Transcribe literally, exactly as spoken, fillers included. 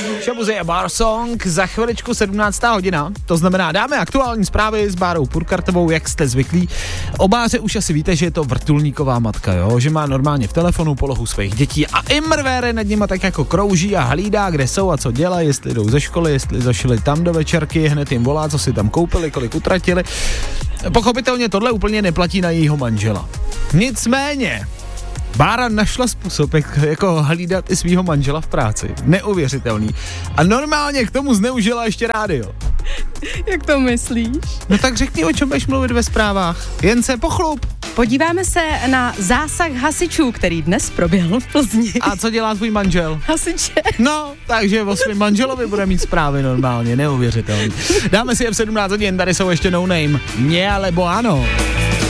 Shabuzi a Bar Song, za chviličku sedmnáctá hodina, to znamená dáme aktuální zprávy s Bárou Purkartovou, jak jste zvyklí. O Báře už asi víte, že je to vrtulníková matka, jo? Že má normálně v telefonu polohu svých dětí a imrvére nad nima tak jako krouží a hlídá, kde jsou a co dělají, jestli jdou ze školy, jestli zašli tam do večerky, hned jim volá, co si tam koupili, kolik utratili. Pochopitelně tohle úplně neplatí na jejího manžela. Nicméně Bára našla způsob, jak jako hlídat i svýho manžela v práci. Neuvěřitelný. A normálně k tomu zneužila ještě rádio. Jak to myslíš? No tak řekni, o čem budeš mluvit ve zprávách. Jen se pochlup. Podíváme se na zásah hasičů, který dnes proběhl v Plzni. A co dělá tvůj manžel? Hasiče. No, takže o svým manželovi bude mít zprávy normálně, neuvěřitelný. Dáme si je v sedmnáct hodin, tady jsou ještě No Name. Mě alebo ano.